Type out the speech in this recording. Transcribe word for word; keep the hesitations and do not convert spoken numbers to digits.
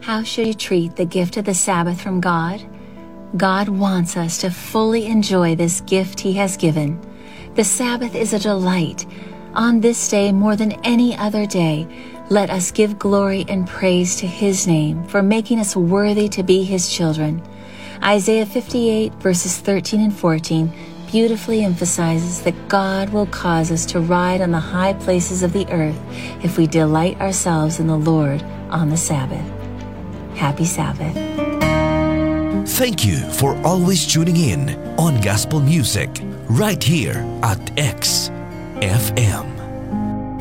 How should you treat the gift of the Sabbath from God? God wants us to fully enjoy this gift He has given. The Sabbath is a delight. On this day, more than any other day, let us give glory and praise to His name for making us worthy to be His children. Isaiah fifty-eight, verses thirteen and fourteen, beautifully emphasizes that God will cause us to ride on the high places of the earth if we delight ourselves in the Lord on the Sabbath. Happy Sabbath. Thank you for always tuning in on Gospel Music right here at X F M.